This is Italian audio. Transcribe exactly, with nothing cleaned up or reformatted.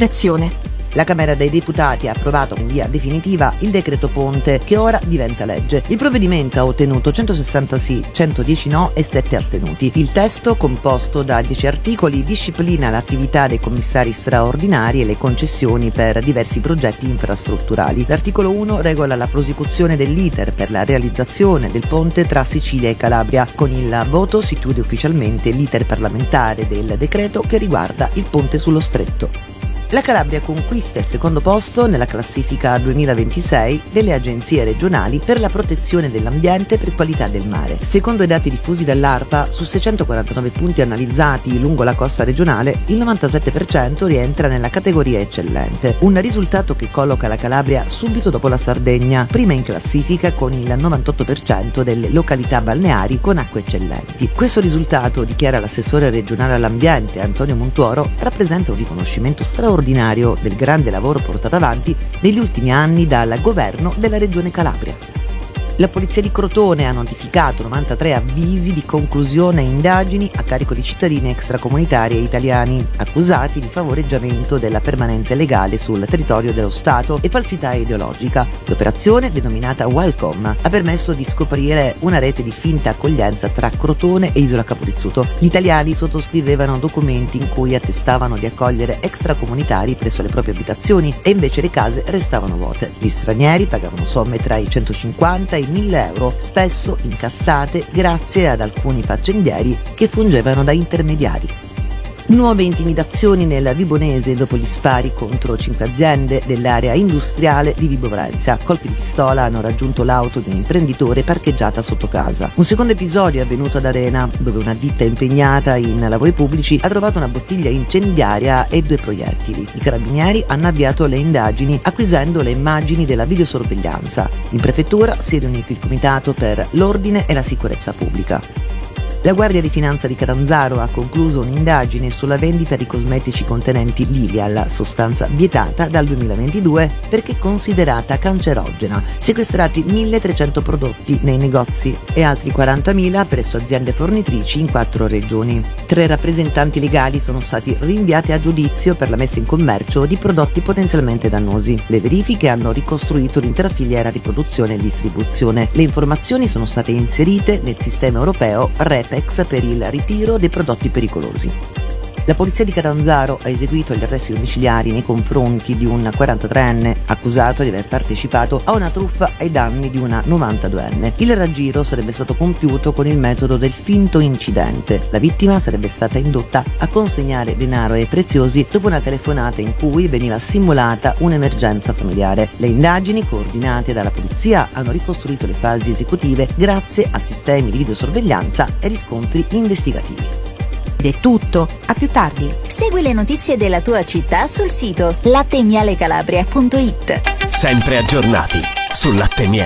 privatizzazione. La Camera dei Deputati ha approvato in via definitiva il decreto ponte, che ora diventa legge. Il provvedimento ha ottenuto centosessanta sì, centodieci no e sette astenuti. Il testo, composto da dieci articoli, disciplina l'attività dei commissari straordinari e le concessioni per diversi progetti infrastrutturali. L'articolo uno regola la prosecuzione dell'iter per la realizzazione del ponte tra Sicilia e Calabria. Con il voto si chiude ufficialmente l'iter parlamentare del decreto che riguarda il ponte sullo Stretto. La Calabria conquista il secondo posto nella classifica duemilaventisei delle agenzie regionali per la protezione dell'ambiente per qualità del mare. Secondo i dati diffusi dall'ARPA, su seicentoquarantanove punti analizzati lungo la costa regionale, il novantasette per cento rientra nella categoria eccellente, un risultato che colloca la Calabria subito dopo la Sardegna, prima in classifica con il novantotto per cento delle località balneari con acque eccellenti. Questo risultato, dichiara l'assessore regionale all'ambiente Antonio Montuoro, rappresenta un riconoscimento straordinario del grande lavoro portato avanti negli ultimi anni dal governo della regione Calabria. La polizia di Crotone ha notificato novantatré avvisi di conclusione e indagini a carico di cittadini extracomunitari e italiani, accusati di favoreggiamento della permanenza illegale sul territorio dello Stato e falsità ideologica. L'operazione, denominata Welcome, ha permesso di scoprire una rete di finta accoglienza tra Crotone e Isola Caporizzuto. Gli italiani sottoscrivevano documenti in cui attestavano di accogliere extracomunitari presso le proprie abitazioni e invece le case restavano vuote. Gli stranieri pagavano somme tra i centocinquanta e i mille euro, spesso incassate grazie ad alcuni faccendieri che fungevano da intermediari. Nuove intimidazioni nel Vibonese dopo gli spari contro cinque aziende dell'area industriale di Vibo Valentia. Colpi di pistola hanno raggiunto l'auto di un imprenditore parcheggiata sotto casa. Un secondo episodio è avvenuto ad Arena, dove una ditta impegnata in lavori pubblici ha trovato una bottiglia incendiaria e due proiettili. I carabinieri hanno avviato le indagini acquisendo le immagini della videosorveglianza. In prefettura si è riunito il Comitato per l'Ordine e la Sicurezza Pubblica. La Guardia di Finanza di Catanzaro ha concluso un'indagine sulla vendita di cosmetici contenenti Lilial, sostanza vietata dal duemilaventidue perché considerata cancerogena. Sequestrati milletrecento prodotti nei negozi e altri quarantamila presso aziende fornitrici in quattro regioni. Tre rappresentanti legali sono stati rinviati a giudizio per la messa in commercio di prodotti potenzialmente dannosi. Le verifiche hanno ricostruito l'intera filiera di produzione e distribuzione. Le informazioni sono state inserite nel sistema europeo REP per il ritiro dei prodotti pericolosi. La polizia di Catanzaro ha eseguito gli arresti domiciliari nei confronti di un quarantatreenne accusato di aver partecipato a una truffa ai danni di una novantaduenne. Il raggiro sarebbe stato compiuto con il metodo del finto incidente. La vittima sarebbe stata indotta a consegnare denaro e preziosi dopo una telefonata in cui veniva simulata un'emergenza familiare. Le indagini, coordinate dalla polizia, hanno ricostruito le fasi esecutive grazie a sistemi di videosorveglianza e riscontri investigativi. Ed è tutto, a più tardi. Segui le notizie della tua città sul sito latte miele calabria punto it. Sempre aggiornati su Latte Miele.